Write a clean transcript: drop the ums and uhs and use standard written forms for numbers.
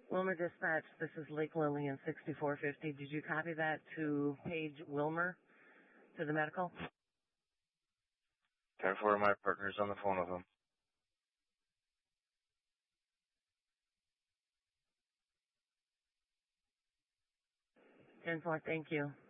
Wilmer Dispatch, this is Lake Lillian 6450. Did you copy that to Paige Wilmer, to the medical? 10-4, my partner's on the phone with him. 10-4, thank you.